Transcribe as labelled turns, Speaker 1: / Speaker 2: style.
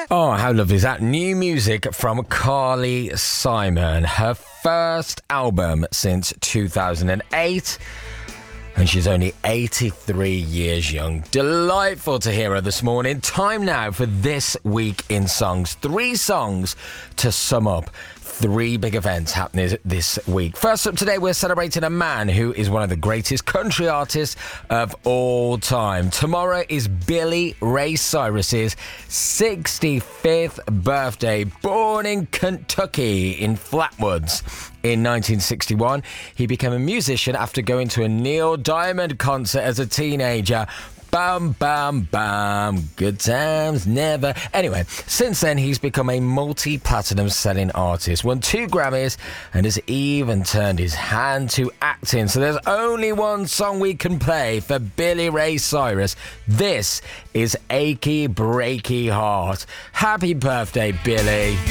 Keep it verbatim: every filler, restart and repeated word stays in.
Speaker 1: Oh, how lovely is that? New music from Carly Simon. Her first album since two thousand eight. And she's only eighty-three years young. Delightful to hear her this morning. Time now for This Week in Songs. Three songs to sum up three big events happening this week. First up today, we're celebrating a man who is one of the greatest country artists of all time. Tomorrow is Billy Ray Cyrus's sixty-fifth birthday. Born in Kentucky in Flatwoods in nineteen sixty-one, he became a musician after going to a Neil Diamond concert as a teenager. Bam, bam, bam. Good times never. Anyway, since then, he's become a multi-platinum selling artist, won two Grammys, and has even turned his hand to acting. So there's only one song we can play for Billy Ray Cyrus. This is Achy Breaky Heart. Happy birthday, Billy.